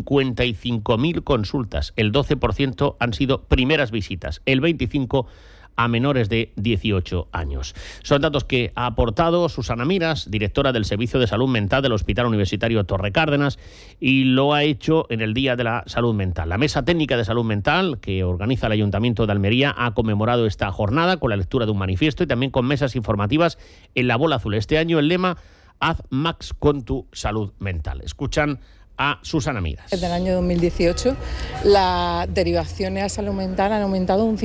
55.000 consultas. El 12% han sido primeras visitas, el 25% a menores de 18 años. Son datos que ha aportado Susana Miras, directora del Servicio de Salud Mental del Hospital Universitario Torre Cárdenas, y lo ha hecho en el Día de la Salud Mental. La Mesa Técnica de Salud Mental, que organiza el Ayuntamiento de Almería, ha conmemorado esta jornada con la lectura de un manifiesto y también con mesas informativas en la Bola Azul. Este año el lema: haz Max con tu salud mental. Escuchan a Susana Miras. Desde el año 2018 las derivaciones a salud mental han aumentado un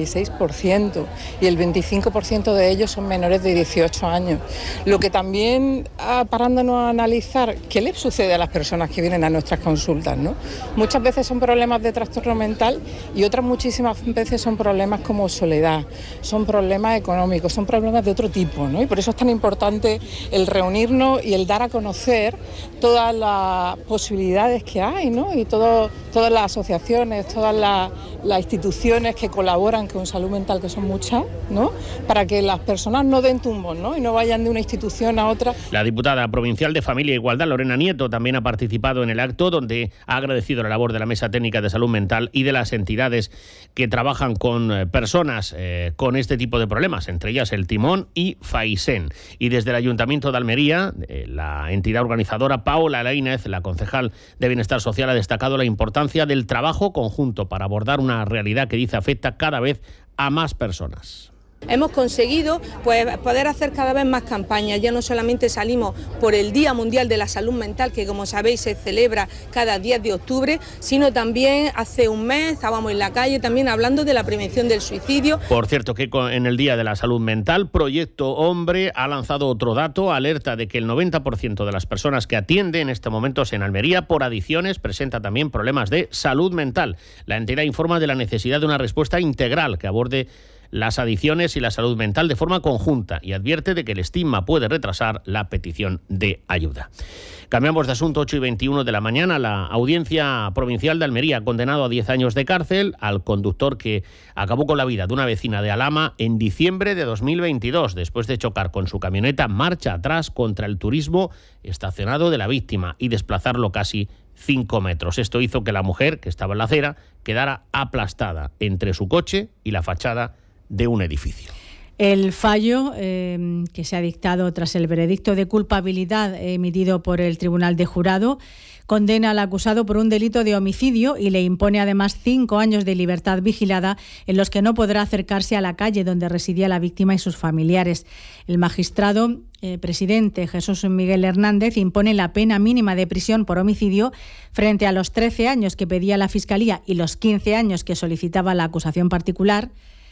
56% y el 25% de ellos son menores de 18 años. Lo que también, parándonos a analizar qué le sucede a las personas que vienen a nuestras consultas, ¿no? Muchas veces son problemas de trastorno mental y otras muchísimas veces son problemas como soledad, son problemas económicos, son problemas de otro tipo, ¿no? Y por eso es tan importante el reunirnos y el dar a conocer todas las posibilidades que hay, ¿no? Y todas las asociaciones, todas las instituciones que colaboran con salud mental, que son muchas, ¿no? Para que las personas no den tumbos, ¿no? Y no vayan de una institución a otra. La diputada provincial de Familia e Igualdad, Lorena Nieto, también ha participado en el acto, donde ha agradecido la labor de la Mesa Técnica de Salud Mental y de las entidades que trabajan con personas con este tipo de problemas, entre ellas el Timón y Faisen. Y desde el Ayuntamiento de Almería, la entidad organizadora, Paola Laínez, la concejal de Bienestar Social, ha destacado la importancia del trabajo conjunto para abordar una realidad que dice afecta cada vez a más personas. Hemos conseguido poder hacer cada vez más campañas. Ya no solamente salimos por el Día Mundial de la Salud Mental, que como sabéis se celebra cada 10 de octubre, sino también hace un mes estábamos en la calle también hablando de la prevención del suicidio. Por cierto, que en el Día de la Salud Mental, Proyecto Hombre ha lanzado otro dato, alerta de que el 90% de las personas que atiende en este momento en Almería por adicciones presenta también problemas de salud mental. La entidad informa de la necesidad de una respuesta integral que aborde las adicciones y la salud mental de forma conjunta y advierte de que el estigma puede retrasar la petición de ayuda. Cambiamos de asunto. 8:21 de la mañana. La Audiencia Provincial de Almería ha condenado a 10 años de cárcel al conductor que acabó con la vida de una vecina de Alhama en diciembre de 2022, después de chocar con su camioneta marcha atrás contra el turismo estacionado de la víctima y desplazarlo casi 5 metros. Esto hizo que la mujer, que estaba en la acera, quedara aplastada entre su coche y la fachada de un edificio. El fallo que se ha dictado tras el veredicto de culpabilidad emitido por el Tribunal de Jurado condena al acusado por un delito de homicidio y le impone además 5 años de libertad vigilada en los que no podrá acercarse a la calle donde residía la víctima y sus familiares. El magistrado presidente Jesús Miguel Hernández impone la pena mínima de prisión por homicidio frente a los 13 años que pedía la Fiscalía y los 15 años que solicitaba la acusación particular,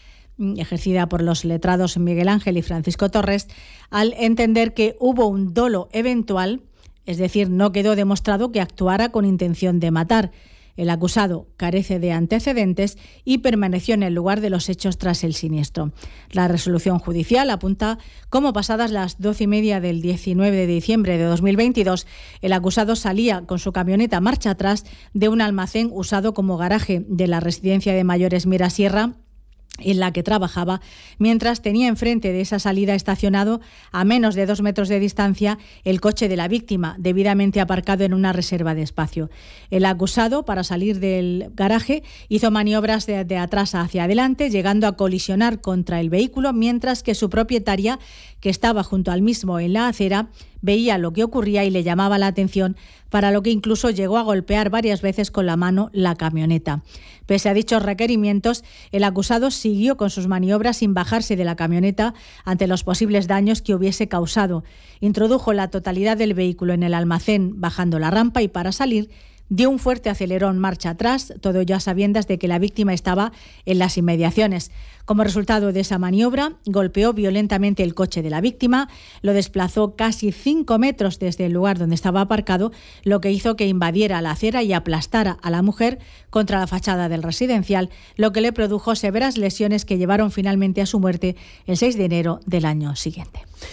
ejercida por los letrados Miguel Ángel y Francisco Torres, al entender que hubo un dolo eventual, es decir, no quedó demostrado que actuara con intención de matar. El acusado carece de antecedentes y permaneció en el lugar de los hechos tras el siniestro. La resolución judicial apunta cómo, pasadas las 12:30 del 19 de diciembre de 2022, el acusado salía con su camioneta marcha atrás de un almacén usado como garaje de la residencia de mayores Mirasierra, en la que trabajaba, mientras tenía enfrente de esa salida estacionado a menos de 2 metros de distancia el coche de la víctima, debidamente aparcado en una reserva de espacio. El acusado, para salir del garaje, hizo maniobras de atrás hacia adelante, llegando a colisionar contra el vehículo, mientras que su propietaria, que estaba junto al mismo en la acera, veía lo que ocurría y le llamaba la atención, para lo que incluso llegó a golpear varias veces con la mano la camioneta. Pese a dichos requerimientos, el acusado siguió con sus maniobras sin bajarse de la camioneta ante los posibles daños que hubiese causado. Introdujo la totalidad del vehículo en el almacén bajando la rampa y, para salir, dio un fuerte acelerón marcha atrás, todo ello a sabiendas de que la víctima estaba en las inmediaciones. Como resultado de esa maniobra, golpeó violentamente el coche de la víctima, lo desplazó casi 5 metros desde el lugar donde estaba aparcado, lo que hizo que invadiera la acera y aplastara a la mujer contra la fachada del residencial, lo que le produjo severas lesiones que llevaron finalmente a su muerte el 6 de enero del año siguiente.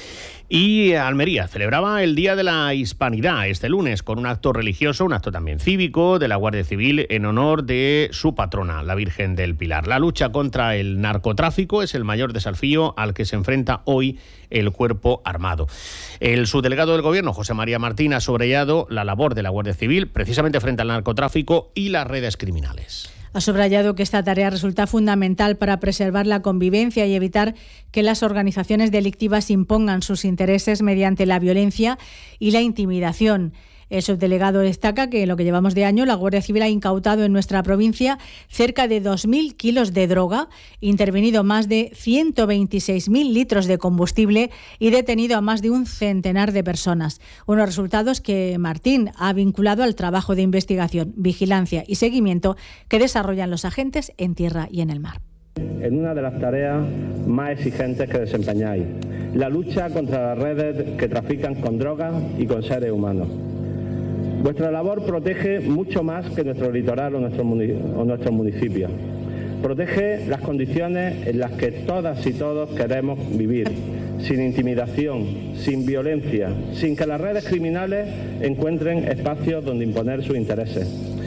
Y Almería celebraba el Día de la Hispanidad este lunes con un acto religioso, un acto también cívico de la Guardia Civil en honor de su patrona, la Virgen del Pilar. La lucha contra el narcotráfico es el mayor desafío al que se enfrenta hoy el cuerpo armado. El subdelegado del Gobierno, José María Martín, ha subrayado la labor de la Guardia Civil precisamente frente al narcotráfico y las redes criminales. Ha subrayado que esta tarea resulta fundamental para preservar la convivencia y evitar que las organizaciones delictivas impongan sus intereses mediante la violencia y la intimidación. El subdelegado destaca que en lo que llevamos de año, la Guardia Civil ha incautado en nuestra provincia cerca de 2.000 kilos de droga, intervenido más de 126.000 litros de combustible y detenido a más de un centenar de personas. Unos resultados que Martín ha vinculado al trabajo de investigación, vigilancia y seguimiento que desarrollan los agentes en tierra y en el mar. En una de las tareas más exigentes que desempeñáis, la lucha contra las redes que trafican con drogas y con seres humanos. Vuestra labor protege mucho más que nuestro litoral o nuestros municipios. Protege las condiciones en las que todas y todos queremos vivir, sin intimidación, sin violencia, sin que las redes criminales encuentren espacios donde imponer sus intereses.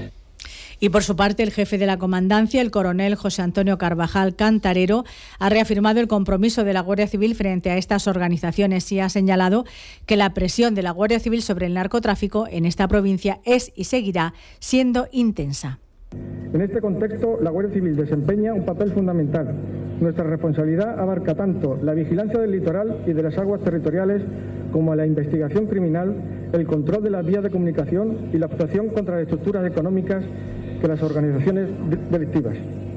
Y por su parte, el jefe de la comandancia, el coronel José Antonio Carvajal Cantarero, ha reafirmado el compromiso de la Guardia Civil frente a estas organizaciones y ha señalado que la presión de la Guardia Civil sobre el narcotráfico en esta provincia es y seguirá siendo intensa. En este contexto, la Guardia Civil desempeña un papel fundamental. Nuestra responsabilidad abarca tanto la vigilancia del litoral y de las aguas territoriales como la investigación criminal, el control de las vías de comunicación y la actuación contra las estructuras económicas de las organizaciones delictivas.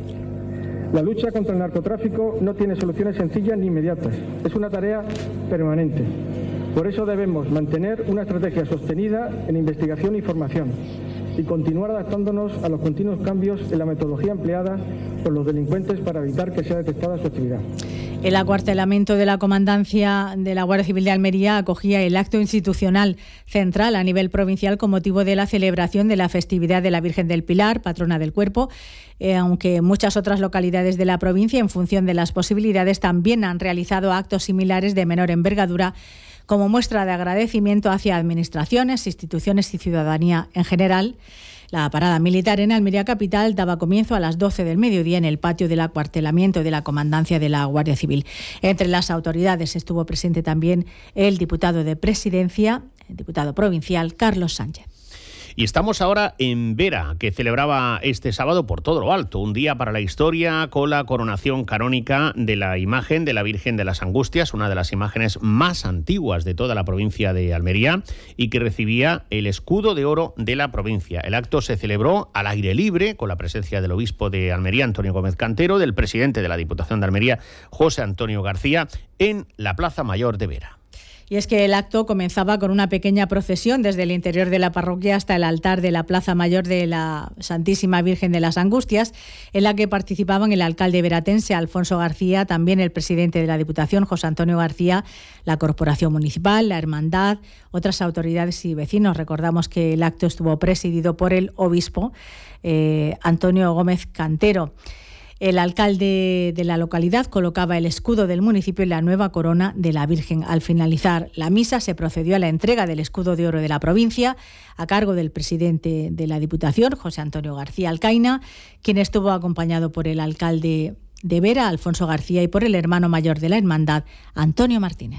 La lucha contra el narcotráfico no tiene soluciones sencillas ni inmediatas. Es una tarea permanente. Por eso debemos mantener una estrategia sostenida en investigación y formación y continuar adaptándonos a los continuos cambios en la metodología empleada por los delincuentes para evitar que sea detectada su actividad. El acuartelamiento de la Comandancia de la Guardia Civil de Almería acogía el acto institucional central a nivel provincial con motivo de la celebración de la festividad de la Virgen del Pilar, patrona del cuerpo, aunque muchas otras localidades de la provincia, en función de las posibilidades, también han realizado actos similares de menor envergadura, como muestra de agradecimiento hacia administraciones, instituciones y ciudadanía en general. La parada militar en Almería capital daba comienzo a las 12 del mediodía en el patio del acuartelamiento de la Comandancia de la Guardia Civil. Entre las autoridades estuvo presente también el diputado de Presidencia, el diputado provincial Carlos Sánchez. Y estamos ahora en Vera, que celebraba este sábado por todo lo alto, un día para la historia con la coronación canónica de la imagen de la Virgen de las Angustias, una de las imágenes más antiguas de toda la provincia de Almería y que recibía el escudo de oro de la provincia. El acto se celebró al aire libre con la presencia del obispo de Almería, Antonio Gómez Cantero, del presidente de la Diputación de Almería, José Antonio García, en la Plaza Mayor de Vera. Y es que el acto comenzaba con una pequeña procesión desde el interior de la parroquia hasta el altar de la Plaza Mayor de la Santísima Virgen de las Angustias, en la que participaban el alcalde veratense Alfonso García, también el presidente de la Diputación, José Antonio García, la Corporación Municipal, la Hermandad, otras autoridades y vecinos. Recordamos que el acto estuvo presidido por el obispo Antonio Gómez Cantero. El alcalde de la localidad colocaba el escudo del municipio en la nueva corona de la Virgen. Al finalizar la misa se procedió a la entrega del escudo de oro de la provincia a cargo del presidente de la Diputación, José Antonio García Alcaina, quien estuvo acompañado por el alcalde de Vera, Alfonso García, y por el hermano mayor de la Hermandad, Antonio Martínez.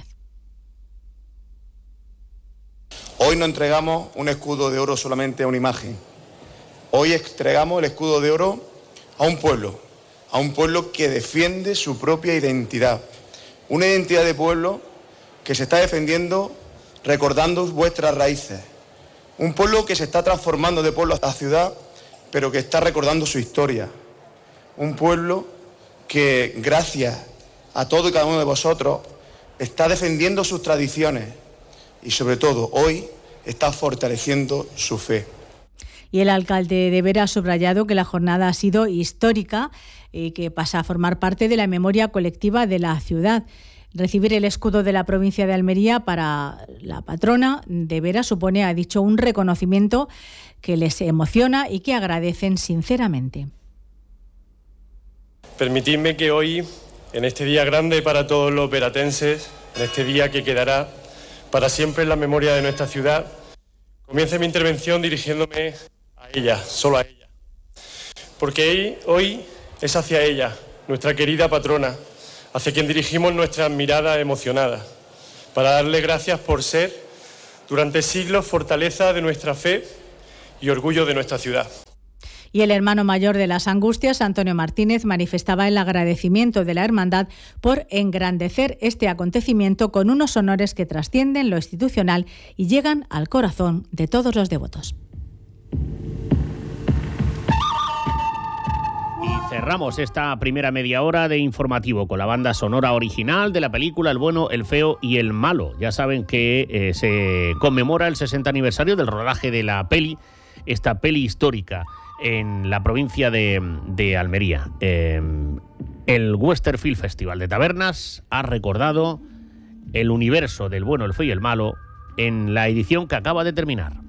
Hoy no entregamos un escudo de oro solamente a una imagen. Hoy entregamos el escudo de oro a un pueblo que defiende su propia identidad, una identidad de pueblo que se está defendiendo recordando vuestras raíces, un pueblo que se está transformando de pueblo a ciudad, pero que está recordando su historia, un pueblo que gracias a todo y cada uno de vosotros está defendiendo sus tradiciones y sobre todo hoy está fortaleciendo su fe. Y el alcalde de Vera ha subrayado que la jornada ha sido histórica y que pasa a formar parte de la memoria colectiva de la ciudad. Recibir el escudo de la provincia de Almería para la patrona de Vera supone, ha dicho, un reconocimiento que les emociona y que agradecen sinceramente. Permitidme que hoy, en este día grande para todos los veratenses, en este día que quedará para siempre en la memoria de nuestra ciudad, comienzo mi intervención dirigiéndome a ella, solo a ella. Porque hoy es hacia ella, nuestra querida patrona, hacia quien dirigimos nuestras miradas emocionadas, para darle gracias por ser, durante siglos, fortaleza de nuestra fe y orgullo de nuestra ciudad. Y el hermano mayor de las Angustias, Antonio Martínez, manifestaba el agradecimiento de la Hermandad por engrandecer este acontecimiento con unos honores que trascienden lo institucional y llegan al corazón de todos los devotos. Y cerramos esta primera media hora de informativo con la banda sonora original de la película El bueno, el feo y el malo. Ya saben que se conmemora el 60 aniversario del rodaje de la peli, esta peli histórica, en la provincia de Almería. El Western Film Festival de Tabernas ha recordado el universo del bueno, el feo y el malo en la edición que acaba de terminar.